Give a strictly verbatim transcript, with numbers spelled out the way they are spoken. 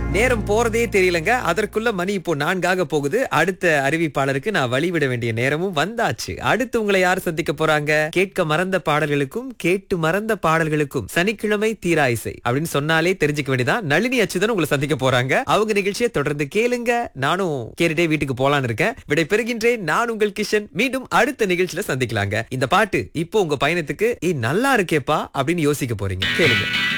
நேரம் போறதே தெரியலங்க. அதற்குள்ள மணி இப்போ நான்காக போகுது. அடுத்த அறிவிப்பாளருக்கு நான் வழிவிட வேண்டிய நேரமும் வந்தாச்சு. அடுத்து உங்களை யார் சந்திக்க போறாங்க? கேட்க மறந்த பாடல்களுக்கும் கேட்டு மறந்த பாடல்களுக்கும் சனிக்கிழமை தீரா இசை அப்படின்னு சொன்னாலே தெரிஞ்சுக்க வேண்டியதான். நளினி அச்சுதன் உங்களை சந்திக்க போறாங்க. அவங்க நிகழ்ச்சியை தொடர்ந்து கேளுங்க. நானும் கேட்டுட்டே வீட்டுக்கு போலான்னு இருக்கேன். விடை பெறுகின்றேன். நான் உங்கள் கிஷன். மீண்டும் அடுத்த நிகழ்ச்சியில சந்திக்கலாங்க. இந்த பாட்டு இப்போ உங்க பயணத்துக்கு ஏய் நல்லா இருக்கேப்பா அப்படின்னு யோசிக்க போறீங்க. கேளுங்க.